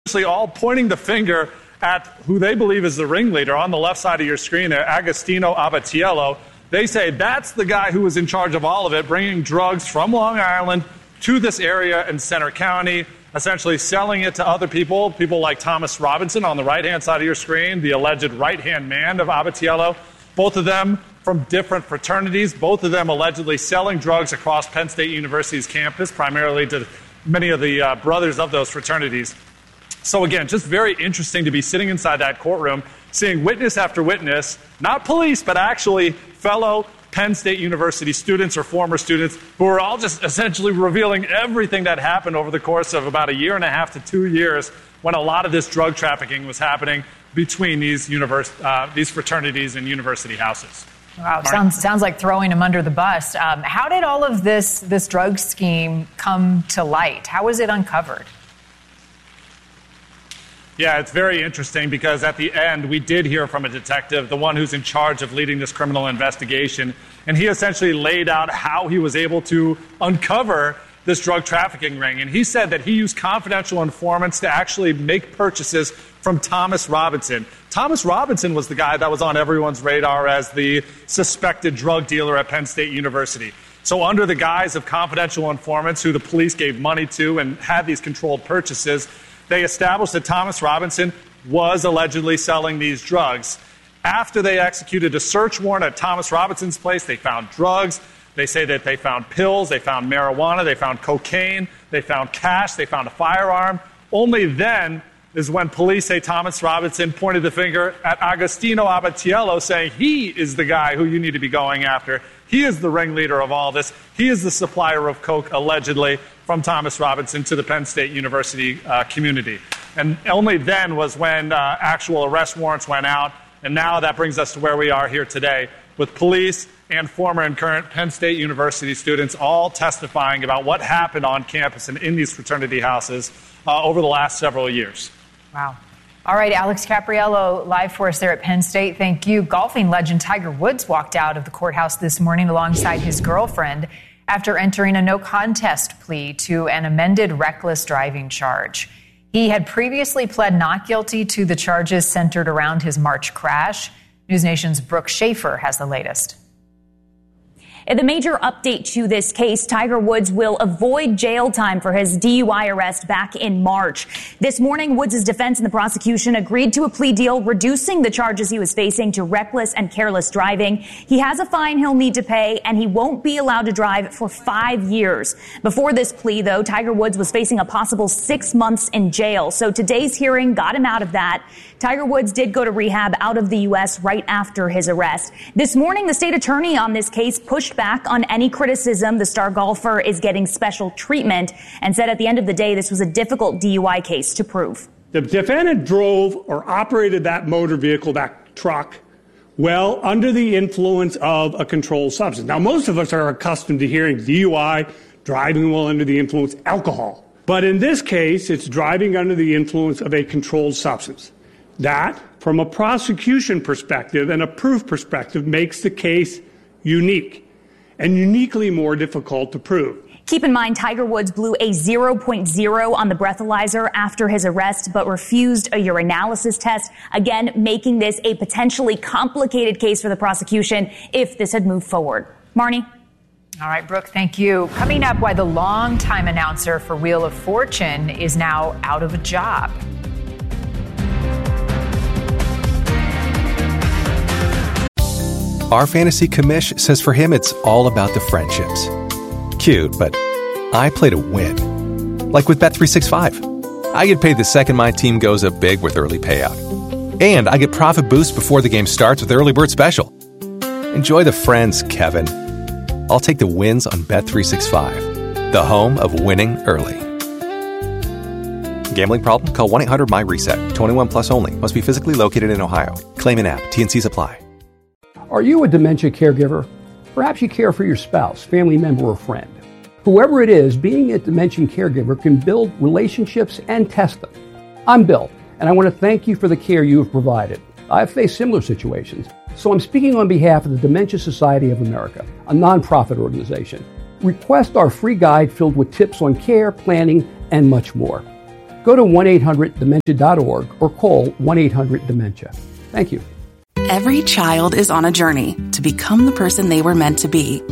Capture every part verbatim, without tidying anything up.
all pointing the finger at who they believe is the ringleader. On the left side of your screen there, Agostino Abatiello. They say that's the guy who was in charge of all of it, bringing drugs from Long Island to this area in Centre County, essentially selling it to other people, people like Thomas Robinson on the right-hand side of your screen, the alleged right-hand man of Abatiello. Both of them from different fraternities, both of them allegedly selling drugs across Penn State University's campus, primarily to many of the uh, brothers of those fraternities. So again, just very interesting to be sitting inside that courtroom, seeing witness after witness, not police, but actually fellow Penn State University students or former students who are all just essentially revealing everything that happened over the course of about a year and a half to two years when a lot of this drug trafficking was happening between these, univers- uh, these fraternities and university houses. Wow, sounds sounds like throwing them under the bus. Um, how did all of this this drug scheme come to light? How was it uncovered? Yeah, it's very interesting because at the end, we did hear from a detective, the one who's in charge of leading this criminal investigation, and he essentially laid out how he was able to uncover this drug trafficking ring. And he said that he used confidential informants to actually make purchases from Thomas Robinson. Thomas Robinson was the guy that was on everyone's radar as the suspected drug dealer at Penn State University. So under the guise of confidential informants who the police gave money to and had these controlled purchases, they established that Thomas Robinson was allegedly selling these drugs. After they executed a search warrant at Thomas Robinson's place, they found drugs. They say that they found pills, they found marijuana, they found cocaine, they found cash, they found a firearm. Only then is when police say Thomas Robinson pointed the finger at Agostino Abatiello, saying he is the guy who you need to be going after. He is the ringleader of all this. He is the supplier of coke, allegedly, from Thomas Robinson to the Penn State University uh, community. And only then was when uh, actual arrest warrants went out. And now that brings us to where we are here today, with police and former and current Penn State University students all testifying about what happened on campus and in these fraternity houses uh, over the last several years. Wow. All right, Alex Capriello, live for us there at Penn State. Thank you. Golfing legend Tiger Woods walked out of the courthouse this morning alongside his girlfriend after entering a no-contest plea to an amended reckless driving charge. He had previously pled not guilty to the charges centered around his March crash. News Nation's Brooke Schaefer has the latest. In the major update to this case, Tiger Woods will avoid jail time for his D U I arrest back in March. This morning, Woods' defense and the prosecution agreed to a plea deal reducing the charges he was facing to reckless and careless driving. He has a fine he'll need to pay, and he won't be allowed to drive for five years. Before this plea, though, Tiger Woods was facing a possible six months in jail. So today's hearing got him out of that. Tiger Woods did go to rehab out of the U S right after his arrest. This morning, the state attorney on this case pushed back on any criticism the star golfer is getting special treatment and said at the end of the day this was a difficult D U I case to prove. The defendant drove or operated that motor vehicle, that truck, well under the influence of a controlled substance. Now, most of us are accustomed to hearing D U I, driving while under the influence, alcohol. But in this case, it's driving under the influence of a controlled substance. That, from a prosecution perspective and a proof perspective, makes the case unique and uniquely more difficult to prove. Keep in mind, Tiger Woods blew a zero point zero on the breathalyzer after his arrest, but refused a urinalysis test, again, making this a potentially complicated case for the prosecution if this had moved forward. Marnie? All right, Brooke, thank you. Coming up, why the longtime announcer for Wheel of Fortune is now out of a job. Our fantasy commish says for him it's all about the friendships. Cute, but I play to win. Like with Bet three sixty-five. I get paid the second my team goes up big with early payout. And I get profit boost before the game starts with Early Bird Special. Enjoy the friends, Kevin. I'll take the wins on Bet three sixty-five, the home of winning early. Gambling problem? Call one eight hundred M Y reset. twenty-one plus only. Must be physically located in Ohio. Claim in app. T and C's apply. Are you a dementia caregiver? Perhaps you care for your spouse, family member, or friend. Whoever it is, being a dementia caregiver can build relationships and test them. I'm Bill, and I want to thank you for the care you have provided. I've faced similar situations, so I'm speaking on behalf of the Dementia Society of America, a nonprofit organization. Request our free guide filled with tips on care, planning, and much more. Go to one eight hundred dementia dot org or call one eight hundred dementia. Thank you. Every child is on a journey to become the person they were meant to be.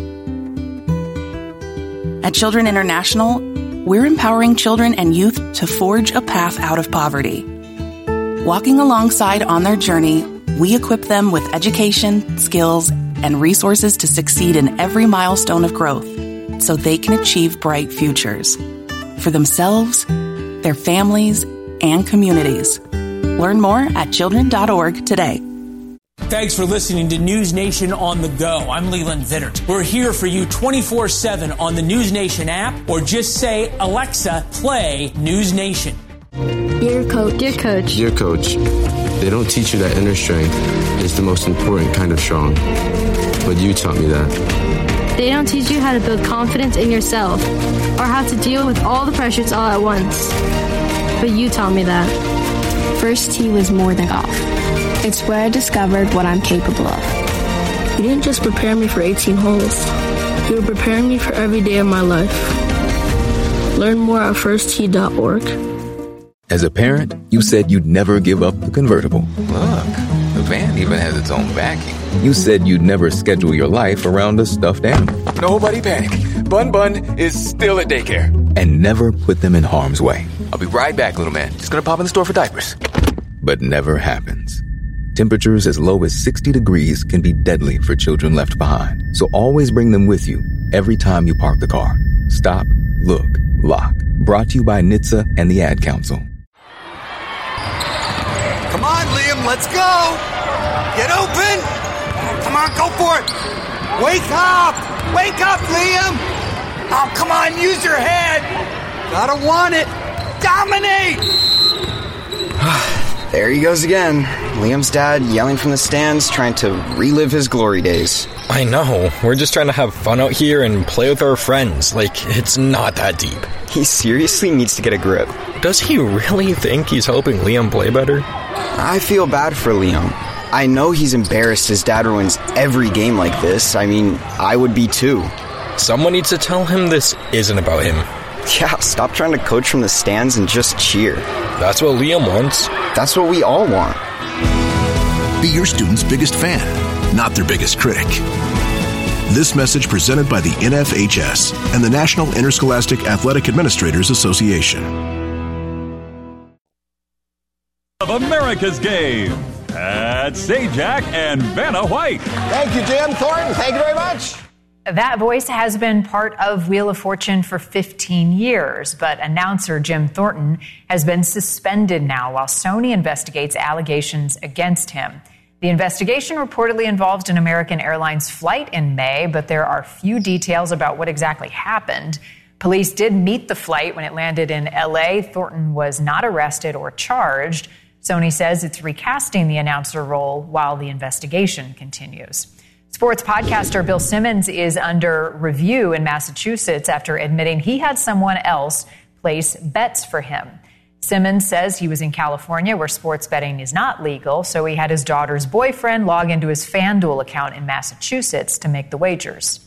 At Children International, we're empowering children and youth to forge a path out of poverty. Walking alongside on their journey, we equip them with education, skills, and resources to succeed in every milestone of growth so they can achieve bright futures for themselves, their families, and communities. Learn more at children dot org today. Thanks for listening to News Nation on the Go. I'm Leland Vittert. We're here for you twenty-four seven on the News Nation app, or just say, Alexa, play News Nation. Dear Coach. Dear Coach. Dear Coach, they don't teach you that inner strength is the most important kind of strong. But you taught me that. They don't teach you how to build confidence in yourself or how to deal with all the pressures all at once. But you taught me that. First tee was more than golf. It's where I discovered what I'm capable of. You didn't just prepare me for eighteen holes. You were preparing me for every day of my life. Learn more at first tee dot org. As a parent, you said you'd never give up the convertible. Look, the van even has its own backing. You said you'd never schedule your life around a stuffed animal. Nobody panic. Bun Bun is still at daycare. And never put them in harm's way. I'll be right back, little man. Just gonna pop in the store for diapers. But never happens. Temperatures as low as sixty degrees can be deadly for children left behind. So always bring them with you every time you park the car. Stop, look, lock. Brought to you by N H T S A and the Ad Council. Come on, Liam, let's go. Get open. Come on, go for it. Wake up. Wake up, Liam. Oh, come on, use your head. Gotta want it. Dominate. There he goes again. Liam's dad yelling from the stands, trying to relive his glory days. I know. We're just trying to have fun out here and play with our friends. Like, it's not that deep. He seriously needs to get a grip. Does he really think he's helping Liam play better? I feel bad for Liam. I know he's embarrassed his dad ruins every game like this. I mean, I would be too. Someone needs to tell him this isn't about him. Yeah, stop trying to coach from the stands and just cheer. That's what Liam wants. That's what we all want. Be your student's biggest fan, not their biggest critic. This message presented by the N F H S and the National Interscholastic Athletic Administrators Association. Of America's Game, Pat Sajak and Vanna White. Thank you, Jim Thornton. Thank you very much. That voice has been part of Wheel of Fortune for fifteen years, but announcer Jim Thornton has been suspended now while Sony investigates allegations against him. The investigation reportedly involved an American Airlines flight in May, but there are few details about what exactly happened. Police did meet the flight when it landed in L A. Thornton was not arrested or charged. Sony says it's recasting the announcer role while the investigation continues. Sports podcaster Bill Simmons is under review in Massachusetts after admitting he had someone else place bets for him. Simmons says he was in California where sports betting is not legal, so he had his daughter's boyfriend log into his FanDuel account in Massachusetts to make the wagers.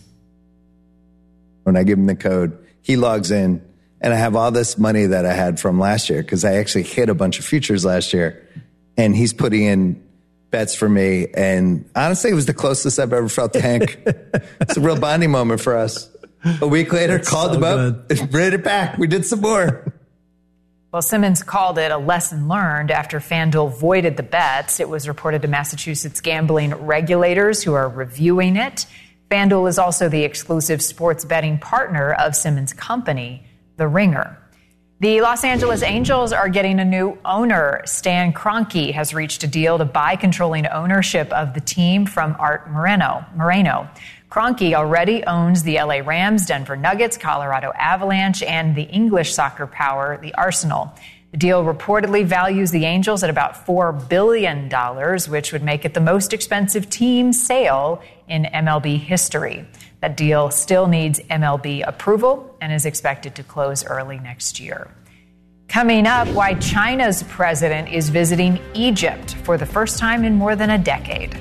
When I give him the code, he logs in, and I have all this money that I had from last year because I actually hit a bunch of futures last year, and he's putting in bets for me, and honestly, it was the closest I've ever felt to Hank. It's a real bonding moment for us. A week later, That's called so him up, and read it back. We did some more. Well, Simmons called it a lesson learned after FanDuel voided the bets. It was reported to Massachusetts gambling regulators who are reviewing it. FanDuel is also the exclusive sports betting partner of Simmons' company, The Ringer. The Los Angeles Angels are getting a new owner. Stan Kroenke has reached a deal to buy controlling ownership of the team from Art Moreno. Moreno. Kroenke already owns the L A Rams, Denver Nuggets, Colorado Avalanche, and the English soccer power, the Arsenal. The deal reportedly values the Angels at about four billion dollars, which would make it the most expensive team sale in M L B history. That deal still needs M L B approval and is expected to close early next year. Coming up, why China's president is visiting Egypt for the first time in more than a decade.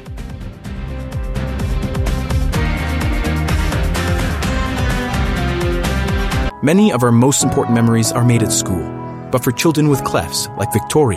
Many of our most important memories are made at school. but for children with clefts like Victoria.